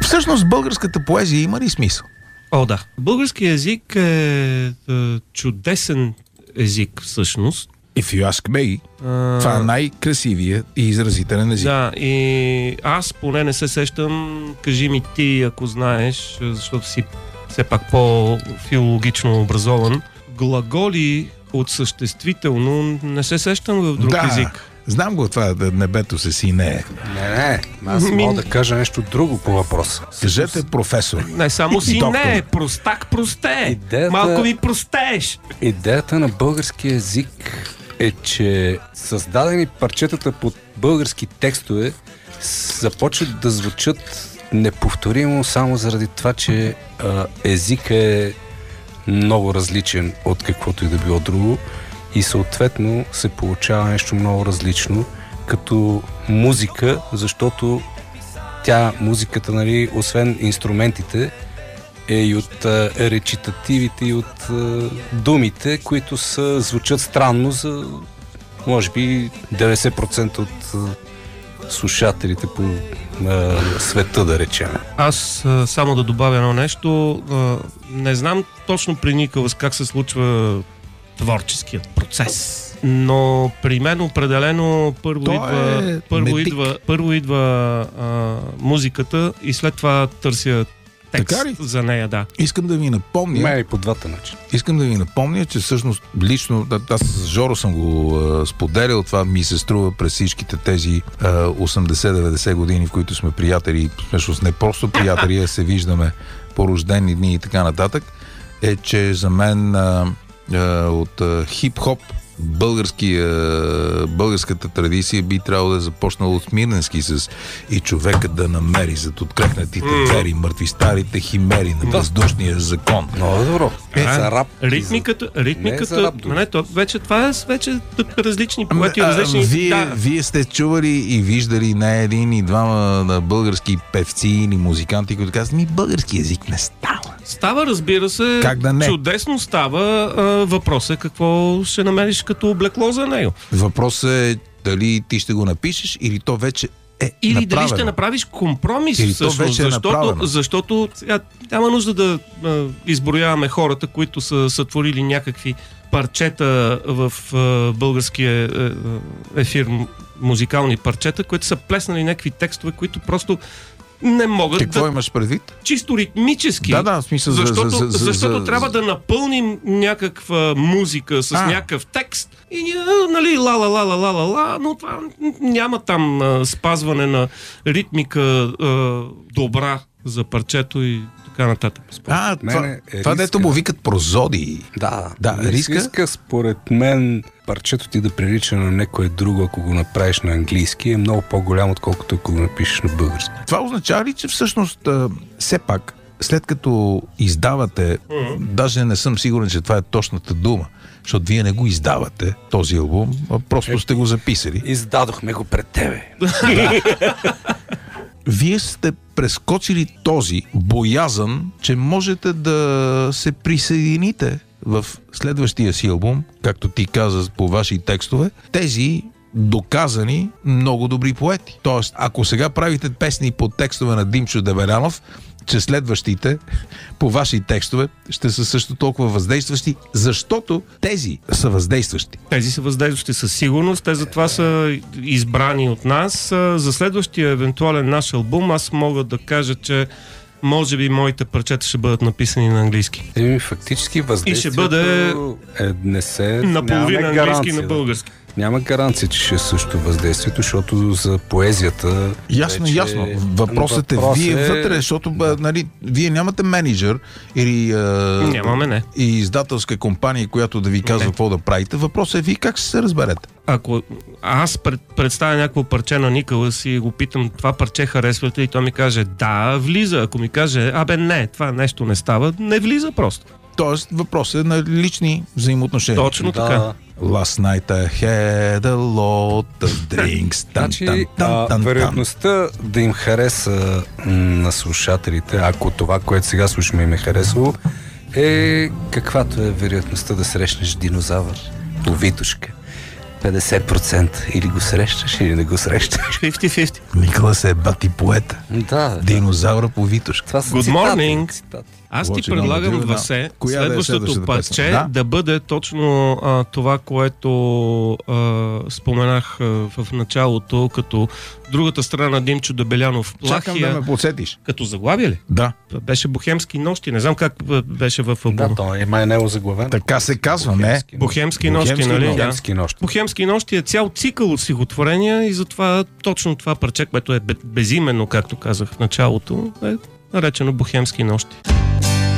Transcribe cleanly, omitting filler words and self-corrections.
Всъщност българската поезия има ли смисъл? О, да. Българският език е чудесен език, всъщност. If you ask me, това е най-красивия и изразителен език. Да, и аз поне не се сещам, кажи ми ти, ако знаеш, защото си все пак по-филологично образован, глаголи от съществително не се сещам в друг език. Знам го това, небето се синее. Не, аз мога да кажа нещо друго по въпроса. Кажете, професор. Не само сине, простак, просте. Малко ми простееш. Идеята на българския език е, че създадени парчетата под български текстове започват да звучат неповторимо само заради това, че език е много различен от каквото и да било друго и съответно се получава нещо много различно като музика, защото музиката, нали, освен инструментите, е и от речитативите и от думите, които звучат странно за може би 90% от слушателите по света, да речем. Аз само да добавя едно нещо. Не знам точно при Николас как се случва творческият процес. Но при мен определено първо идва музиката и след това търся текст за нея, да. Искам да ви напомня... и по двата начина. Искам да ви напомня, че всъщност лично, аз с Жоро съм го споделял, това ми се струва през всичките тези 80-90 години, в които сме приятели, всъщност не просто приятели, а се виждаме по рождени дни и така нататък, е, че за мен от хип-хоп българската традиция би трябвало да е започнала от Смирненски с и човекът да намери зад открехнатите двери, мъртви старите химери на въздушния закон. Много добро. За рап. Ритмиката, това е вече различни поети, различни... Вие сте чували и виждали не един и двама български певци или музиканти, които казват, български език не става. Става, разбира се, как да не? Чудесно става. Въпросът е какво ще намериш като облекло за него. Въпросът е дали ти ще го напишеш или то вече е или направено. Дали ще направиш компромис, или всъщност, защото сега няма нужда да изброяваме хората, които са сътворили някакви парчета в българския ефир, музикални парчета, които са плеснали някакви текстове, които просто не могат Какво имаш предвид? Чисто ритмически. Да, в смисъл защото трябва да напълним някаква музика с някакъв текст и нали, ла, но това няма там спазване на ритмика добра за парчето и така нататък. Това дето му викат прозодии. Да, риска според мен парчето ти да прилича на некое друго, ако го направиш на английски, е много по-голям, отколкото ако го напишеш на български. Това означава ли, че всъщност все пак, след като издавате, даже не съм сигурен, че това е точната дума, защото вие не го издавате, този албум, а просто сте го записали. Издадохме го пред тебе. Вие сте прескочили този боязън, че можете да се присъедините в следващия си албум, както ти каза по ваши текстове, тези доказани много добри поети. Тоест, ако сега правите песни по текстове на Димчо Дебелянов, че следващите по ваши текстове ще са също толкова въздействащи, защото тези са въздействащи. Тези са въздействащи със сигурност, те затова са избрани от нас. За следващия евентуален наш албум аз мога да кажа, че може би моите парчета ще бъдат написани на английски. Фактически въздействието и ще бъде наполовина английски на български. Няма гаранция, че ще е също въздействието, защото за поезията... Ясно. Въпросът е вие вътре, защото нали, вие нямате менеджер или нямаме, не. И издателска компания, която да ви казва какво да правите. Въпросът е вие как ще се разберете. Ако аз представя някакво парче на Николас и го питам, това парче харесвате, и той ми каже да, влиза. Ако ми каже, не, това нещо не става, не влиза просто. Тоест въпросът е на лични взаимоотношения. Точно така. Last night I had a lot of drinks. Вероятността да им хареса на слушателите, ако това, което сега слушаме, им е харесало, е каквато е вероятността да срещнеш динозавър по Витушка. 50% или го срещаш, или не го срещаш. 50-50. Николас е бати поета. Да. Динозавра по Витушка. Това са Good цитати, morning. цитати. Аз ти Watching предлагам, on the Васе, Коя да е следващото следващата парче песен? да бъде точно това, което споменах в началото, като другата страна на Димчо Дебелянов. Чакам да ме подсетиш. Като заглавие ли? Да. Беше Бохемски нощи. Не знам как беше в албума. Да, то има него заглавен. Така се казва, не? Бохемски нощи, Бохемски нали? нощи. Да. Бохемски нощи. Бохемски нощи е цял цикъл от стихотворения и затова точно това парче, което е безименно, както казах в началото, е наречено Бохемски нощи.